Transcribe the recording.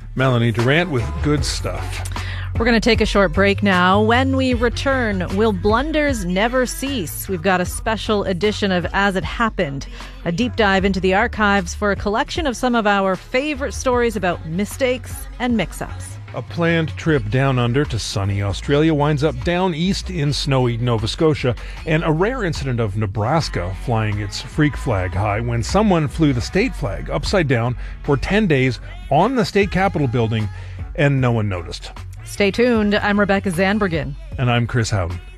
Melanie Durant with good stuff. We're going to take a short break now. When we return, will blunders never cease? We've got a special edition of As It Happened, a deep dive into the archives for a collection of some of our favorite stories about mistakes and mix-ups. A planned trip down under to sunny Australia winds up down east in snowy Nova Scotia, and a rare incident of Nebraska flying its freak flag high when someone flew the state flag upside down for 10 days on the state capitol building and no one noticed. Stay tuned. I'm Rebecca Zandbergen. And I'm Chris Howden.